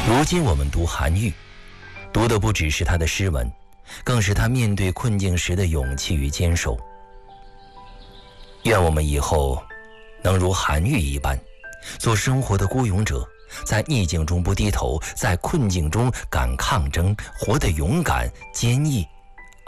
如今我们读韩愈，读的不只是他的诗文，更是他面对困境时的勇气与坚守。愿我们以后能如韩愈一般，做生活的孤勇者，在逆境中不低头，在困境中敢抗争，活得勇敢、坚毅